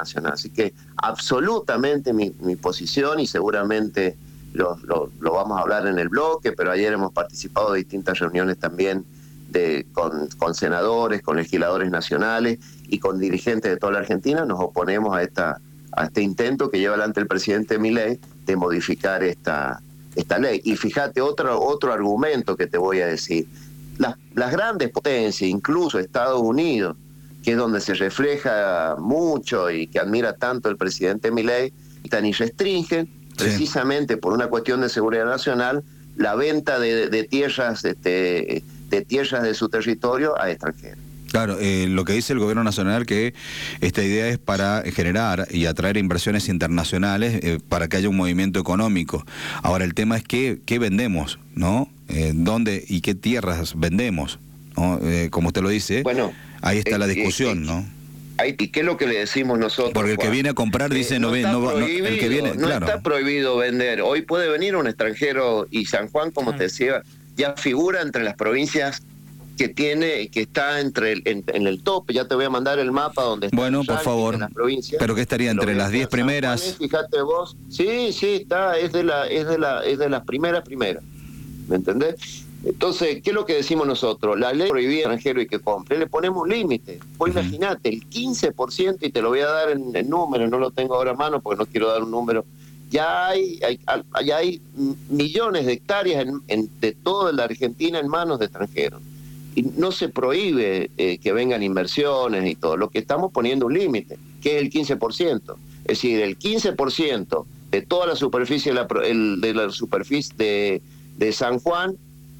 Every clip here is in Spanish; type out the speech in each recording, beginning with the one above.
nacional. Así que absolutamente mi posición, y seguramente lo vamos a hablar en el bloque, pero ayer hemos participado de distintas reuniones también con senadores, con legisladores nacionales y con dirigentes de toda la Argentina. Nos oponemos a este intento que lleva adelante el presidente Milei de modificar esta ley. Y fíjate, otro argumento que te voy a decir. Las grandes potencias, incluso Estados Unidos, que es donde se refleja mucho y que admira tanto el presidente Milei, y restringen, precisamente por una cuestión de seguridad nacional, la venta de tierras de tierras de su territorio a extranjeros. Claro, lo que dice el gobierno nacional, que esta idea es para generar y atraer inversiones internacionales para que haya un movimiento económico. Ahora, el tema es qué vendemos, ¿no? ¿Dónde y qué tierras vendemos? ¿No? Como usted lo dice, bueno, ahí está la discusión, ¿no? ¿Y qué es lo que le decimos nosotros? Porque el que viene a comprar dice no está prohibido vender. Hoy puede venir un extranjero y San Juan, como te decía, ya figura entre las provincias que está en el tope. Ya te voy a mandar el mapa donde está. Bueno, por favor. Pero que estaría entre las 10 primeras. Juan, fíjate vos. Sí, está, es de las primeras. ¿Me entendés? Entonces, ¿qué es lo que decimos nosotros? La ley prohibía al extranjero y que compre, le ponemos un límite. Pues imagínate, el 15%, y te lo voy a dar en número, no lo tengo ahora a mano porque no quiero dar un número. Ya hay millones de hectáreas de toda la Argentina en manos de extranjeros. Y no se prohíbe que vengan inversiones y todo. Lo que estamos poniendo un límite, que es el 15%. Es decir, el 15% de toda la superficie de San Juan,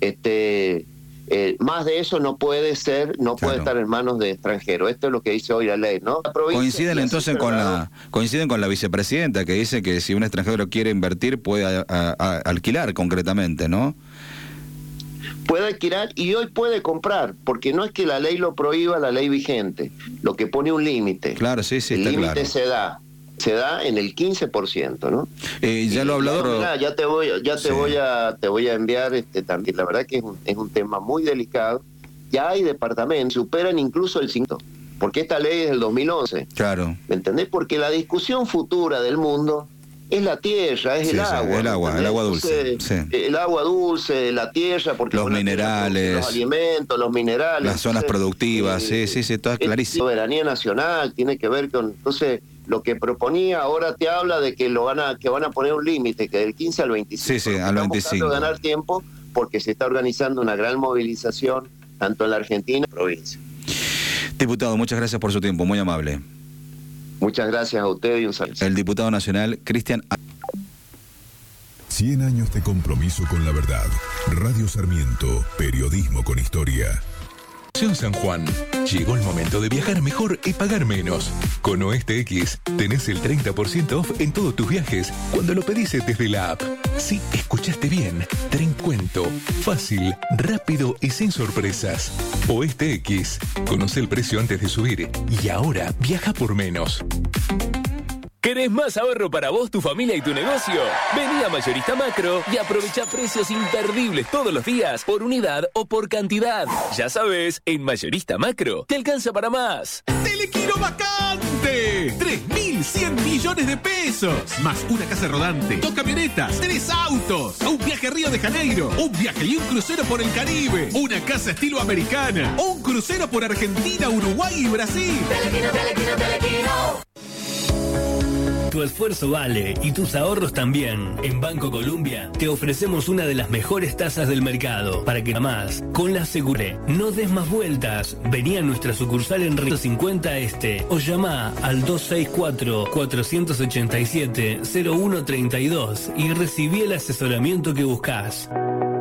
más de eso no puede estar en manos de extranjeros. Esto es lo que dice hoy la ley, ¿no? Coinciden entonces con la vicepresidenta, que dice que si un extranjero quiere invertir puede alquilar concretamente, ¿no? Puede alquilar y hoy puede comprar, porque no es que la ley lo prohíba, la ley vigente, lo que pone un límite. Claro, sí, el límite claro. se da en el 15%, ¿no? Ya lo habló. Ya te voy a enviar también. La verdad que es un tema muy delicado. Ya hay departamentos que superan incluso el 5%, porque esta ley es del 2011. Claro. ¿Me entendés? Porque la discusión futura del mundo es la tierra, es el agua. El agua dulce. Entonces, el agua dulce, la tierra, porque los minerales, los alimentos, los minerales, las zonas productivas, sí, todo es clarísimo. Soberanía nacional tiene que ver con, entonces, lo que proponía ahora te habla de que van a poner un límite, que del 15 al 25. Sí, al 25. Estamos ganar tiempo porque se está organizando una gran movilización tanto en la Argentina como en la provincia. Diputado, muchas gracias por su tiempo, muy amable. Muchas gracias a usted y un saludo. El diputado nacional, Cristian. 100 años de compromiso con la verdad. Radio Sarmiento, periodismo con historia. San Juan. Llegó el momento de viajar mejor y pagar menos. Con Oeste X tenés el 30% off en todos tus viajes cuando lo pedís desde la app. Sí, escuchaste bien. Tren Cuento. Fácil, rápido y sin sorpresas. Oeste X. Conoce el precio antes de subir y ahora viaja por menos. ¿Querés más ahorro para vos, tu familia y tu negocio? Vení a Mayorista Macro y aprovecha precios imperdibles todos los días, por unidad o por cantidad. Ya sabes, en Mayorista Macro te alcanza para más. ¡Telequino vacante! 3.100 millones de pesos. Más una casa rodante, 2 camionetas, 3 autos, un viaje a Río de Janeiro, un viaje y un crucero por el Caribe, una casa estilo americana, un crucero por Argentina, Uruguay y Brasil. Telequino. Tu esfuerzo vale y tus ahorros también. En Banco Colombia te ofrecemos una de las mejores tasas del mercado para que más con la Segure. No des más vueltas. Vení a nuestra sucursal en Río 50 Este o llama al 264-487-0132 y recibí el asesoramiento que buscas.